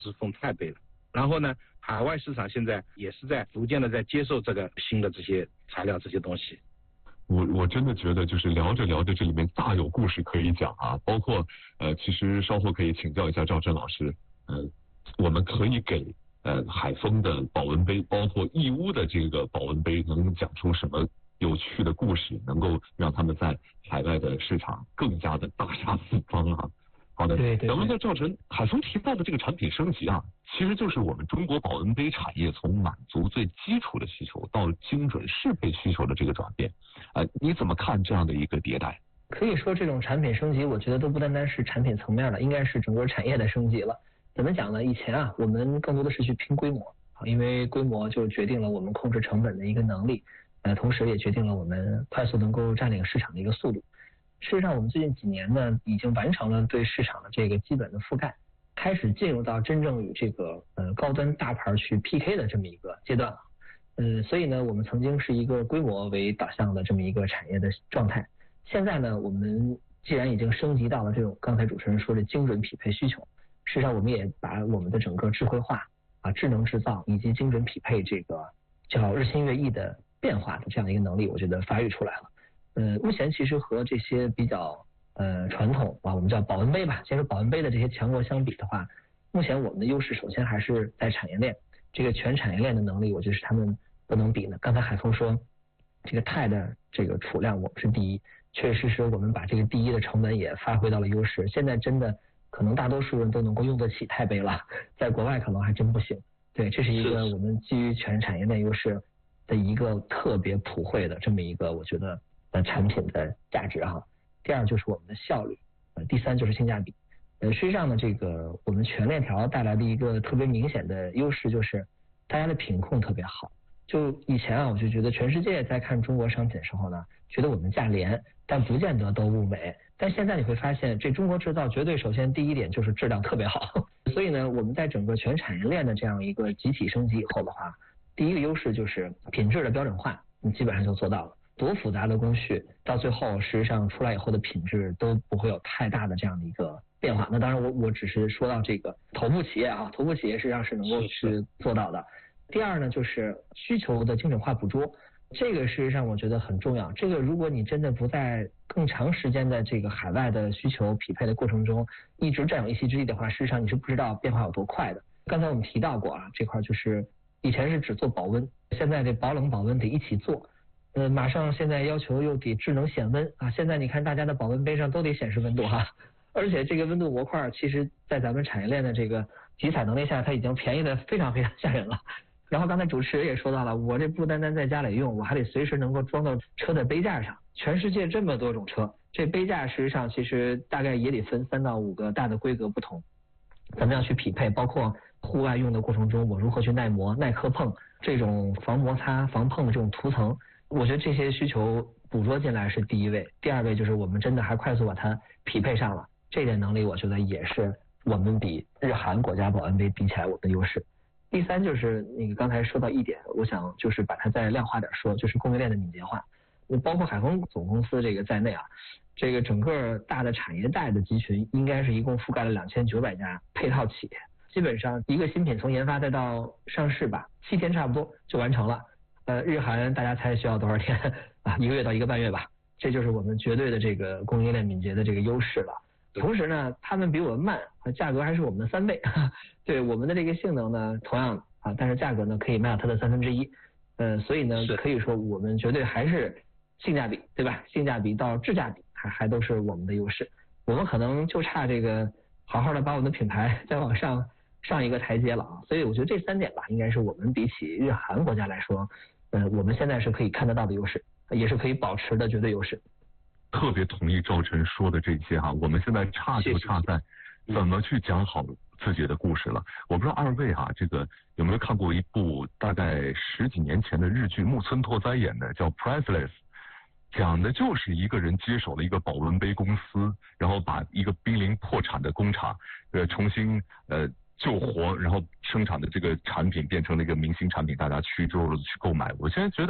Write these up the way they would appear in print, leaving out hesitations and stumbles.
是封钛杯了。然后呢，海外市场现在也是在逐渐的在接受这个新的这些材料这些东西。 我真的觉得就是聊着聊着这里面大有故事可以讲啊，包括其实稍后可以请教一下赵真老师，我们可以给海丰的保温杯，包括义乌的这个保温杯，能讲出什么有趣的故事，能够让他们在海外的市场更加的大杀四方啊。好的，咱们在赵晨海丰提到的这个产品升级啊，其实就是我们中国保温杯产业从满足最基础的需求到精准适配需求的这个转变，你怎么看这样的一个迭代？ 可以说这种产品升级，我觉得都不单单是产品层面的，应该是整个产业的升级了。怎么讲呢？以前啊，我们更多的是去拼规模，因为规模就决定了我们控制成本的一个能力，同时也决定了我们快速能够占领市场的一个速度。事实上，我们最近几年呢，已经完成了对市场的这个基本的覆盖，开始进入到真正与这个高端大牌去 PK 的这么一个阶段了。所以呢，我们曾经是一个规模为导向的这么一个产业的状态。现在呢，我们既然已经升级到了这种刚才主持人说的精准匹配需求，事实上我们也把我们的整个智慧化智能制造以及精准匹配这个叫日新月异的变化的这样一个能力，我觉得发育出来了。目前其实和这些比较传统我们叫保温杯吧，先说保温杯的这些强国相比的话，目前我们的优势首先还是在产业链，这个全产业链的能力，我觉得是他们不能比的。刚才海峰说这个钛的这个储量我们是第一，确实是我们把这个第一的成本也发挥到了优势。现在真的可能大多数人都能够用得起钛杯了，在国外可能还真不行。对，这是一个我们基于全产业链优势的一个特别普惠的这么一个我觉得产品的价值哈。第二就是我们的效率，第三就是性价比。实际上呢，这个我们全链条带来的一个特别明显的优势就是大家的品控特别好。就以前我就觉得全世界在看中国商品的时候呢，觉得我们价廉，但不见得都物美。但现在你会发现，这中国制造绝对首先第一点就是质量特别好。所以呢，我们在整个全产业链的这样一个集体升级以后的话，第一个优势就是品质的标准化，你基本上就做到了。多复杂的工序，到最后实际上出来以后的品质都不会有太大的这样的一个变化。那当然我只是说到这个头部企业头部企业实际上是能够去做到的。第二呢，就是需求的精准化捕捉，这个事实上我觉得很重要。这个如果你真的不在更长时间的这个海外的需求匹配的过程中一直占有一席之地的话，事实上你是不知道变化有多快的。刚才我们提到过这块就是以前是只做保温，现在这保冷保温得一起做。马上现在要求又得智能显温现在你看大家的保温杯上都得显示温度而且这个温度模块其实在咱们产业链的这个集采能力下，它已经便宜的非常非常吓人了。然后刚才主持人也说到了，我这不单单在家里用，我还得随时能够装到车的杯架上。全世界这么多种车，这杯架事实上其实大概也得分3到5个大的规格不同，咱们要去匹配，包括户外用的过程中我如何去耐磨耐磕碰，这种防摩擦防碰的这种涂层，我觉得这些需求捕捉进来是第一位。第二位就是我们真的还快速把它匹配上了，这点能力我觉得也是我们比日韩国家保温杯比起来我们的优势。第三就是那个刚才说到一点，我想就是把它再量化点说，就是供应链的敏捷化。包括海丰总公司这个在内这个整个大的产业带的集群应该是一共覆盖了2900家配套企业，基本上一个新品从研发再到上市吧，7天差不多就完成了。日韩大家猜需要多少天1个月到1个半月吧，这就是我们绝对的这个供应链敏捷的这个优势了。同时呢，他们比我们慢，价格还是我们的3倍。对，我们的这个性能呢同样但是价格呢可以卖到它的1/3。所以呢可以说我们绝对还是性价比，对吧？性价比到质价比还都是我们的优势。我们可能就差这个好好的把我们的品牌再往上一个台阶了所以我觉得这3点吧，应该是我们比起日韩国家来说，我们现在是可以看得到的优势，也是可以保持的绝对优势。 特别同意赵晨说的这些我们现在差就差在怎么去讲好自己的故事了。我不知道二位这个有没有看过一部大概10几年前的日剧，木村拓哉演的，叫 Priceless， 讲的就是一个人接手了一个保温杯公司，然后把一个濒临破产的工厂重新救活，然后生产的这个产品变成了一个明星产品，大家趋之若鹜去购买。我现在觉得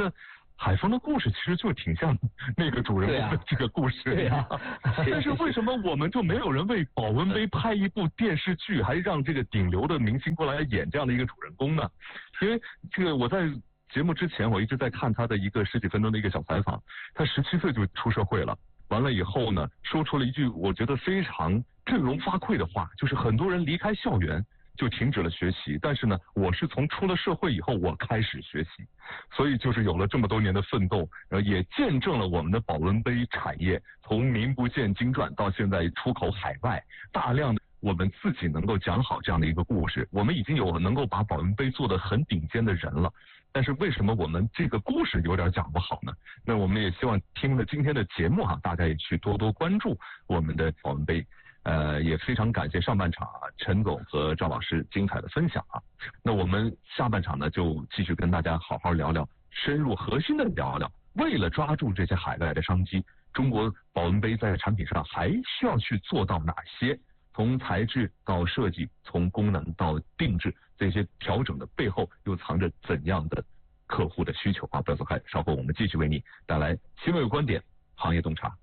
海峰的故事其实就挺像那个主人公的这个故事， 对呀。 但是为什么我们就没有人为保温杯拍一部电视剧，还让这个顶流的明星过来演这样的一个主人公呢？因为这个我在节目之前我一直在看他的一个10几分钟的一个小采访，他17岁就出社会了，完了以后呢，说出了一句我觉得非常振聋发聩的话，就是很多人离开校园就停止了学习，但是呢，我是从出了社会以后我开始学习，所以就是有了这么多年的奋斗，也见证了我们的保温杯产业从名不见经传到现在出口海外，大量的我们自己能够讲好这样的一个故事，我们已经有能够把保温杯做得很顶尖的人了。但是为什么我们这个故事有点讲不好呢？那我们也希望听了今天的节目大家也去多多关注我们的保温杯。也非常感谢上半场陈总和赵老师精彩的分享那我们下半场呢，就继续跟大家好好聊聊，深入核心的聊聊，为了抓住这些海外的商机，中国保温杯在产品上还需要去做到哪些？从材质到设计，从功能到定制，这些调整的背后又藏着怎样的客户的需求不要走开，稍后我们继续为你带来新闻观点，行业洞察。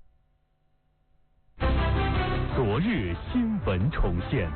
昨日新闻重现。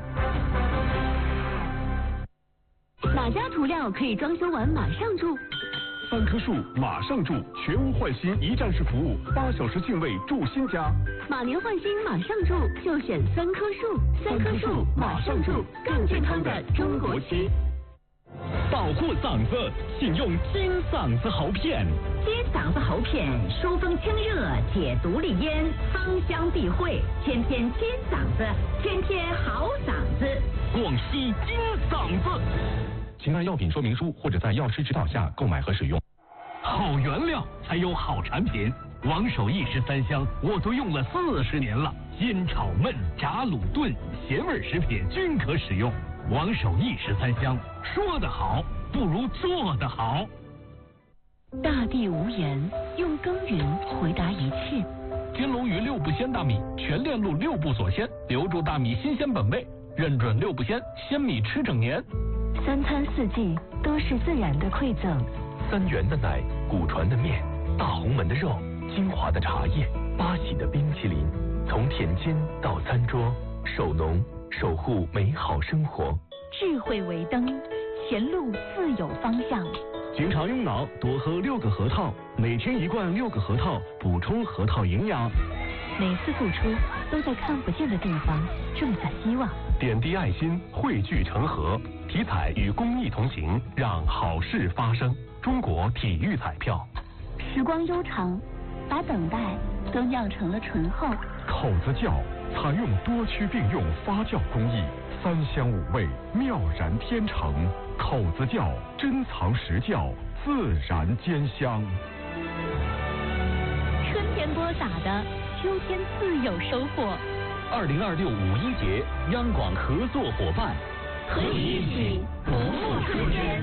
哪家涂料可以装修完马上住 3棵树马上住，全屋换新一站式服务，8小时净位住新家。 马年换新马上住，就选3棵树，3棵树马上住，更健康的中国区。 保护嗓子，请用金嗓子喉片。 金嗓子喉片，疏风清热，解毒利咽，芳香避秽，天天金嗓子，天天好嗓子。 广西金嗓子。请按药品说明书或者在药师指导下购买和使用。好原料才有好产品。王守义13香，我都用了40年了，煎炒焖炸卤炖，咸味食品均可使用。王守义13香，说得好不如做得好。 大地无言，用耕耘回答一切。 金龙鱼6步鲜大米，全链路6步锁鲜，留住大米新鲜本味，认准6步鲜，鲜米吃整年。 3餐4季都是自然的馈赠。 3元的奶，古传的面，大红门的肉，金华的茶叶，八喜的冰淇淋，从田间到餐桌，守农守护美好生活。 智慧为灯，前路自有方向。 经常用脑，多喝6个核桃，每天1罐6个核桃，补充核桃营养。 每次付出都在看不见的地方种下希望。 点滴爱心，汇聚成河，体彩与公益同行，让好事发生。中国体育彩票。 时光悠长，把等待都酿成了醇厚。 口子窖采用多区并用发酵工艺，3香5味，妙然天成。口子窖珍藏实窖，自然兼香。 春天播撒的，秋天自有收获。 2026五一节，央广合作伙伴， 和你一起不负春天。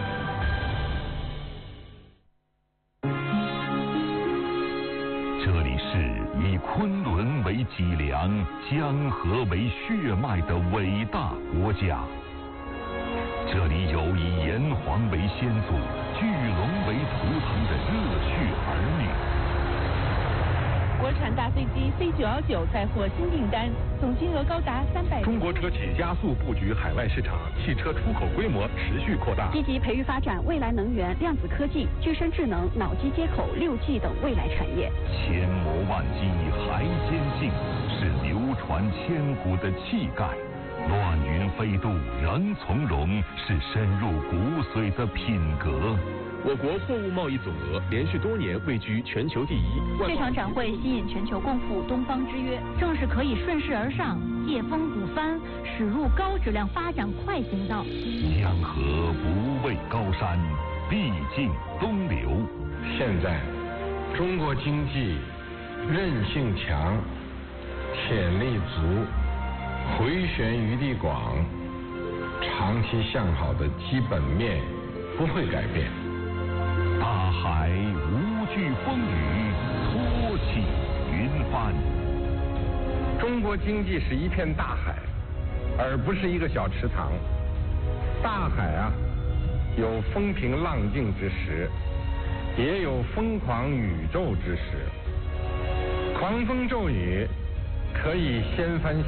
这里是以昆仑为脊梁、江河为血脉的伟大国家。这里有以炎黄为先祖、巨龙为图腾的热血儿女。 国产大飞机C919再获新订单，总金额高达300。 中国车企加速布局海外市场，汽车出口规模持续扩大。 积极培育发展未来能源、量子科技、具身智能、脑机接口、6G 等未来产业。 千磨万击还坚劲，是流传千古的气概。乱云飞渡仍从容，是深入骨髓的品格。 我国货物贸易总额连续多年位居全球第一。 这场展会吸引全球共赴东方之约，正是可以顺势而上，借风鼓帆，驶入高质量发展快行道。 江河不畏高山，必经东流。 现在，中国经济韧性强，潜力足，回旋余地广，长期向好的基本面不会改变。 大海无惧风雨，托起云帆。 中国经济是一片大海，而不是一个小池塘。大海有风平浪静之时， 也有疯狂宇宙之时。狂风骤雨可以掀翻